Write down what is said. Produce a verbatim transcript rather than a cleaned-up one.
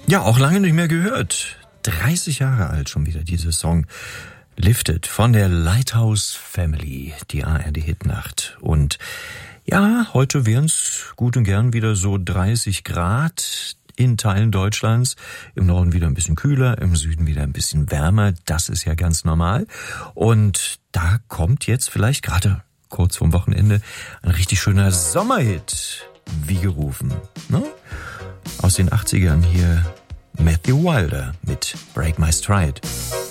Ja, auch lange nicht mehr gehört. dreißig Jahre alt schon wieder, dieser Song. Lifted von der Lighthouse Family, die A R D-Hitnacht. Und ja, heute wären es gut und gern wieder so dreißig Grad in Teilen Deutschlands. Im Norden wieder ein bisschen kühler, im Süden wieder ein bisschen wärmer. Das ist ja ganz normal. Und da kommt jetzt vielleicht gerade kurz vorm Wochenende ein richtig schöner Sommerhit, wie gerufen. Ne? Aus den achtzigern hier Matthew Wilder mit Break My Stride.